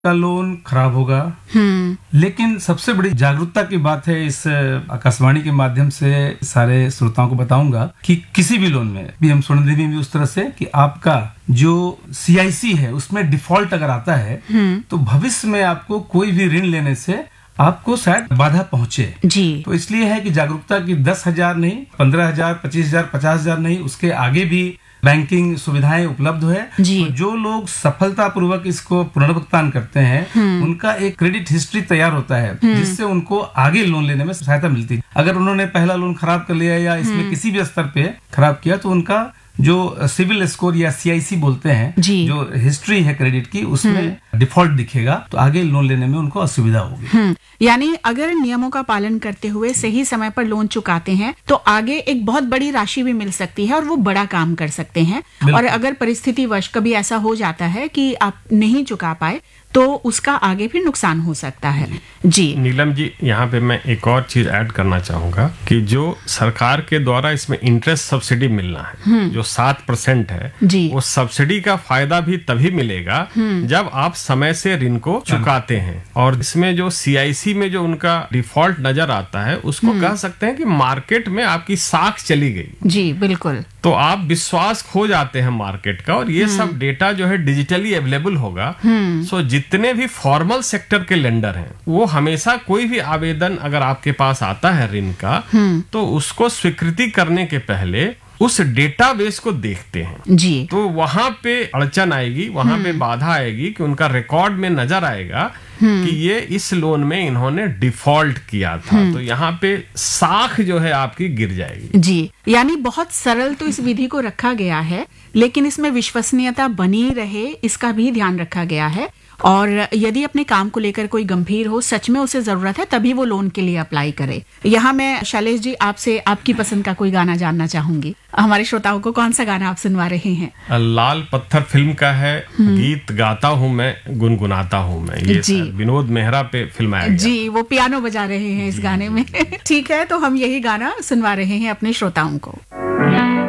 का लोन खराब होगा। लेकिन सबसे बड़ी जागरूकता की बात है, इस आकाशवाणी के माध्यम से सारे श्रोताओं को बताऊंगा कि किसी भी लोन में पीएम स्वनिधि में भी उस तरह से कि आपका जो CIC है उसमें डिफॉल्ट अगर आता है तो भविष्य में आपको कोई भी ऋण लेने से आपको शायद बाधा पहुंचे जी। तो इसलिए है कि जागरूकता की 10,000 नहीं, 15,000, 25,000, 50,000 नहीं, उसके आगे भी बैंकिंग सुविधाएं उपलब्ध है। तो जो लोग सफलतापूर्वक इसको पुनर्भुगतान करते हैं उनका एक क्रेडिट हिस्ट्री तैयार होता है जिससे उनको आगे लोन लेने में सहायता मिलती है। अगर उन्होंने पहला लोन खराब कर लिया या इसमें किसी भी स्तर पे खराब किया तो उनका जो सिविल स्कोर या CIC बोलते हैं, जो हिस्ट्री है क्रेडिट की, उसमें डिफॉल्ट दिखेगा तो आगे लोन लेने में उनको असुविधा होगी। यानी अगर नियमों का पालन करते हुए सही समय पर लोन चुकाते हैं तो आगे एक बहुत बड़ी राशि भी मिल सकती है और वो बड़ा काम कर सकते हैं। और अगर परिस्थिति वश कभी ऐसा हो जाता है कि आप नहीं चुका पाए तो उसका आगे फिर नुकसान हो सकता है। जी नीलम जी, यहाँ पे मैं एक और चीज ऐड करना चाहूंगा कि जो सरकार के द्वारा इसमें इंटरेस्ट सब्सिडी मिलना है जो 7% है, वो सब्सिडी का फायदा भी तभी मिलेगा जब आप समय से ऋण को चुकाते हैं। और इसमें जो CIC में जो उनका डिफॉल्ट नजर आता है उसको कह सकते हैं कि मार्केट में आपकी साख चली गई। जी बिल्कुल। तो आप विश्वास खो जाते हैं मार्केट का, और ये सब डेटा जो है डिजिटली अवेलेबल होगा। सो जितने भी फॉर्मल सेक्टर के लेंडर हैं वो हमेशा कोई भी आवेदन अगर आपके पास आता है ऋण का तो उसको स्वीकृति करने के पहले उस डेटाबेस को देखते हैं। जी। तो वहां पे अड़चन आएगी, वहां पे बाधा आएगी कि उनका रिकॉर्ड में नजर आएगा कि ये इस लोन में इन्होंने डिफॉल्ट किया था, तो यहाँ पे साख जो है आपकी गिर जाएगी। जी, यानी बहुत सरल तो इस विधि को रखा गया है लेकिन इसमें विश्वसनीयता बनी रहे इसका भी ध्यान रखा गया है। और यदि अपने काम को लेकर कोई गंभीर हो, सच में उसे जरूरत है, तभी वो लोन के लिए अप्लाई करे। यहाँ मैं शैलेश जी आपसे आपकी पसंद का कोई गाना जानना चाहूंगी। हमारे श्रोताओं को कौन सा गाना आप सुनवा रहे हैं? लाल पत्थर फिल्म का है, गीत गाता हूँ मैं गुनगुनाता हूँ मैं, ये विनोद मेहरा पे फिल्माया गया। जी, वो पियानो बजा रहे हैं इस गाने में। ठीक है, तो हम यही गाना सुनवा रहे हैं अपने श्रोताओं को।